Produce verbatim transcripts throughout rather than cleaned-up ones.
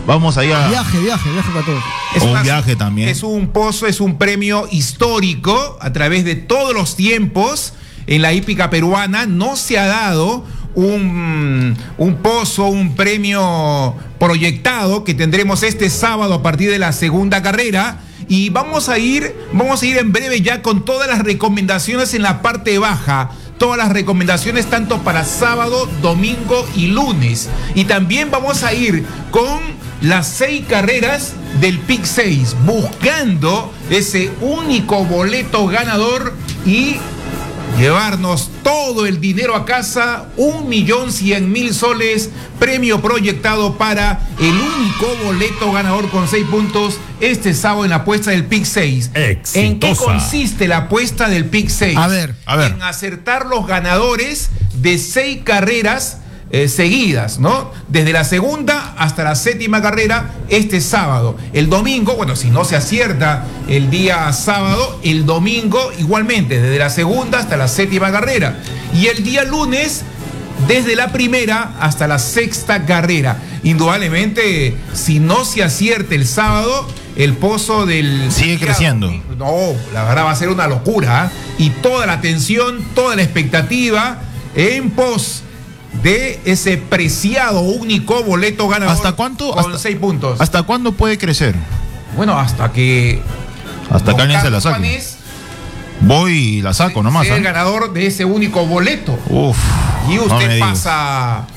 Vamos allá. Viaje, viaje, viaje para todos. Es un una, viaje también. Es un pozo, es un premio histórico a través de todos los tiempos en la hípica peruana. No se ha dado un, un pozo, un premio proyectado que tendremos este sábado a partir de la segunda carrera. Y vamos a ir, vamos a ir en breve ya con todas las recomendaciones en la parte baja. Todas las recomendaciones tanto para sábado, domingo y lunes. Y también vamos a ir con las seis carreras del Pick seis, buscando ese único boleto ganador y llevarnos todo el dinero a casa, un millón cien mil soles, premio proyectado para el único boleto ganador con seis puntos este sábado en la apuesta del Pick seis. Exitosa. ¿En qué consiste la apuesta del Pick seis? A ver, a ver. En acertar los ganadores de seis carreras Eh, seguidas, ¿no? Desde la segunda hasta la séptima carrera este sábado. El domingo, bueno, si no se acierta el día sábado, el domingo igualmente, desde la segunda hasta la séptima carrera. Y el día lunes, desde la primera hasta la sexta carrera. Indudablemente, si no se acierta el sábado, el pozo del... Sigue creciendo. No, la verdad va a ser una locura, ¿eh? Y toda la atención, toda la expectativa en pos de ese preciado único boleto ganador. ¿Hasta cuánto? Con hasta, seis puntos. ¿Hasta cuándo puede crecer? Bueno, hasta que... Hasta que Don alguien se la Carlos saque. Juanes Voy y la saco nomás. sea el ¿eh? ganador de ese único boleto. Uf. Y no usted me digas. pasa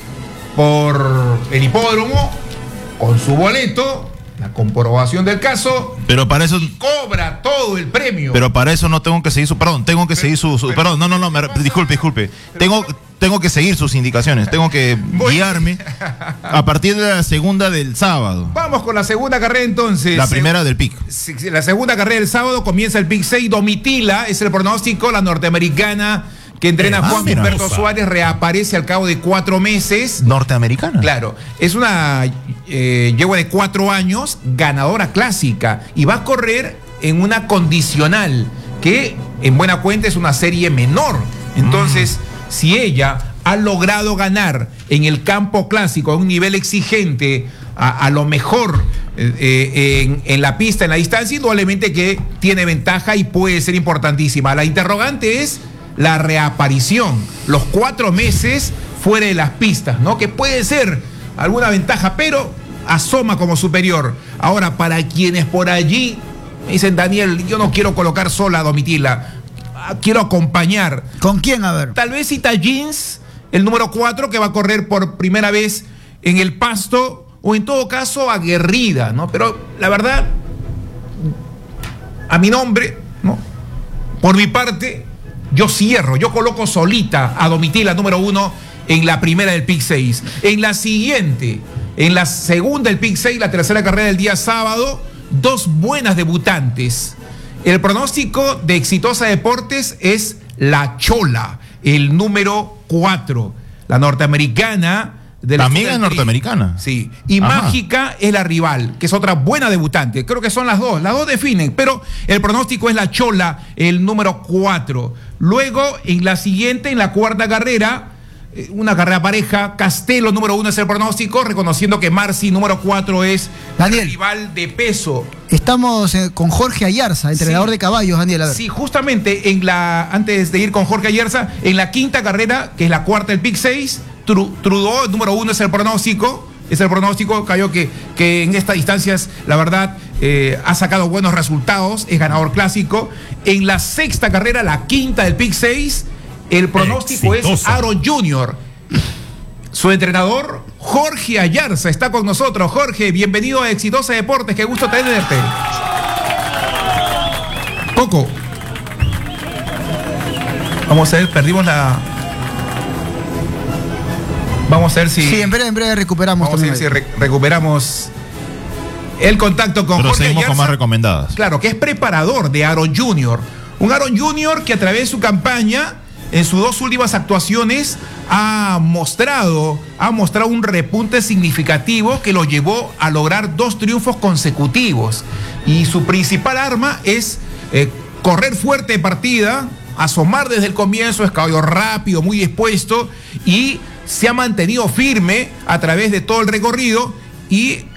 por el hipódromo con su boleto, la comprobación del caso, Pero para eso... cobra todo el premio. Pero para eso no tengo que seguir su... Perdón, tengo que Pero- seguir su... su- pero- perdón, no, no, no, me, disculpe, disculpe. Tengo... Tengo que seguir sus indicaciones, tengo que Voy. guiarme a partir de la segunda del sábado. Vamos con la segunda carrera entonces. La primera del pick. Sí, sí, la segunda carrera del sábado comienza el Pick seis. Domitila es el pronóstico, la norteamericana que entrena Eh, ah, Juan mira. Humberto Suárez reaparece al cabo de cuatro meses. Norteamericana. Claro, es una eh, yegua de cuatro años, ganadora clásica, y va a correr en una condicional, que en buena cuenta es una serie menor. Entonces, mm. si ella ha logrado ganar en el campo clásico a un nivel exigente, a, a lo mejor eh, en, en la pista, en la distancia, indudablemente que tiene ventaja y puede ser importantísima. La interrogante es la reaparición, los cuatro meses fuera de las pistas, ¿no? Que puede ser alguna ventaja, pero asoma como superior. Ahora, para quienes por allí me dicen, Daniel, yo no quiero colocar sola a Domitila, quiero acompañar. ¿Con quién? A ver. Tal vez Ita Jeans, el número cuatro, que va a correr por primera vez en el pasto, o en todo caso aguerrida, ¿no? Pero la verdad, a mi nombre, ¿no? Por mi parte, yo cierro, yo coloco solita a Domitila, número uno, en la primera del Pick seis. En la siguiente, en la segunda del Pick seis, la tercera carrera del día sábado, dos buenas debutantes. El pronóstico de Exitosa Deportes es La Chola, el número cuatro. La norteamericana. De la También es norteamericana. Sí. Y Ajá. Mágica es la rival, que es otra buena debutante. Creo que son las dos. Las dos definen, pero el pronóstico es La Chola, el número cuatro. Luego, en la siguiente, en la cuarta carrera, una carrera pareja, Castelo, número uno, es el pronóstico, reconociendo que Marci, número cuatro, es Daniel. rival de peso. Estamos eh, con Jorge Ayarza, entrenador Sí. de caballos, Daniel. A ver. Sí, justamente en la, antes de ir con Jorge Ayerza, en la quinta carrera, que es la cuarta del Pick seis, Tru, Trudeau, número uno, es el pronóstico. Es el pronóstico, cayó que, que en estas distancias, la verdad, eh, ha sacado buenos resultados, es ganador clásico. En la sexta carrera, la quinta del Pick seis, el pronóstico Exitosa. es Aaron Junior Su entrenador, Jorge Ayarza, está con nosotros. Jorge, bienvenido a Exitosa Deportes, qué gusto tenerte. Coco. Vamos a ver, perdimos la... Vamos a ver si... Sí, en breve, en breve recuperamos. Vamos a ver si también. re- recuperamos el contacto con Pero Jorge seguimos con Ayarza. más recomendadas. Claro, que es preparador de Aaron Junior Un Aaron Junior que a través de su campaña, en sus dos últimas actuaciones, ha mostrado, ha mostrado un repunte significativo que lo llevó a lograr dos triunfos consecutivos. Y su principal arma es eh, correr fuerte de partida, asomar desde el comienzo, es caballo rápido, muy dispuesto, y se ha mantenido firme a través de todo el recorrido y